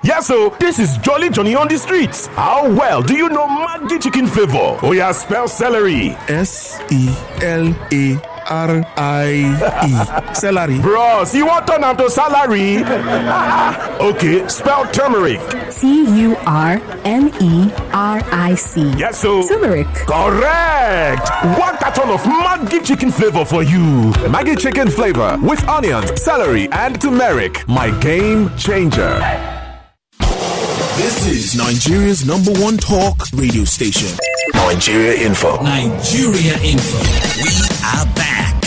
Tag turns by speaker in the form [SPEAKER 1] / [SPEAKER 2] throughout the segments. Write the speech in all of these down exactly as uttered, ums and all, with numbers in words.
[SPEAKER 1] Yes, so this is Jolly Johnny on the streets. How well do you know Maggi chicken flavor? Oh yeah, spell celery.
[SPEAKER 2] S E L A R I E. Celery.
[SPEAKER 1] Bros, you want turn to salary? Okay, spell turmeric.
[SPEAKER 3] T U R M E R I C.
[SPEAKER 1] Yes, so
[SPEAKER 3] turmeric.
[SPEAKER 1] Correct. One carton of Maggi chicken flavor for you.
[SPEAKER 4] Maggi chicken flavor with onions, celery, and turmeric. My game changer.
[SPEAKER 2] This is Nigeria's number one talk radio station.
[SPEAKER 4] Nigeria Info.
[SPEAKER 5] Nigeria Info. We are back.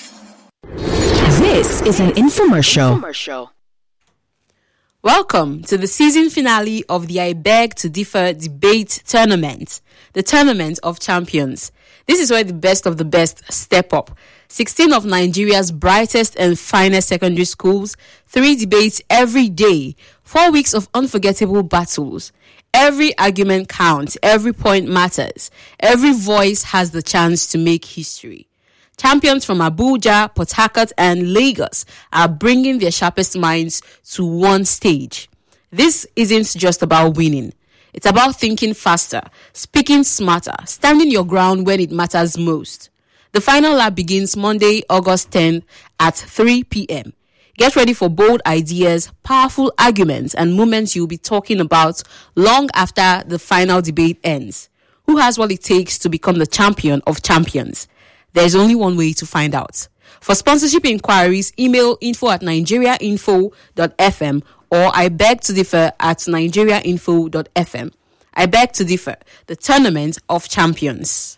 [SPEAKER 3] This is an infomercial.
[SPEAKER 6] infomercial. Welcome to the season finale of the I Beg to Differ debate tournament, the Tournament of Champions. This is where the best of the best step up. sixteen of Nigeria's brightest and finest secondary schools, three debates every day, four weeks of unforgettable battles. Every argument counts, every point matters, every voice has the chance to make history. Champions from Abuja, Port Harcourt, and Lagos are bringing their sharpest minds to one stage. This isn't just about winning. It's about thinking faster, speaking smarter, standing your ground when it matters most. The final lap begins Monday, August tenth at three p.m. Get ready for bold ideas, powerful arguments, and moments you'll be talking about long after the final debate ends. Who has what it takes to become the champion of champions? There's only one way to find out. For sponsorship inquiries, email info at nigeriainfo dot f m or I beg to differ at nigeriainfo dot f m. I beg to differ, the Tournament of Champions.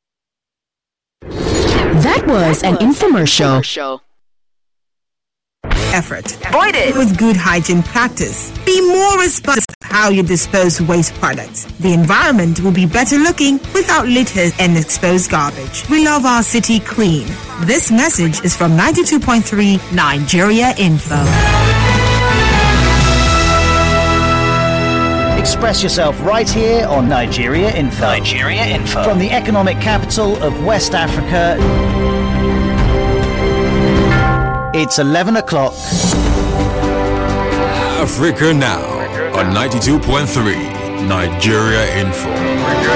[SPEAKER 3] That was an infomercial.
[SPEAKER 7] Effort. Avoided with good hygiene practice. Be more responsible how you dispose waste products. The environment will be better looking without litter and exposed garbage. We love our city clean. This message is from ninety-two point three Nigeria Info.
[SPEAKER 8] Express yourself right here on Nigeria Info.
[SPEAKER 5] Nigeria Info.
[SPEAKER 8] From the economic capital of West Africa. It's eleven o'clock.
[SPEAKER 4] Africa Now on ninety-two point three Nigeria Info.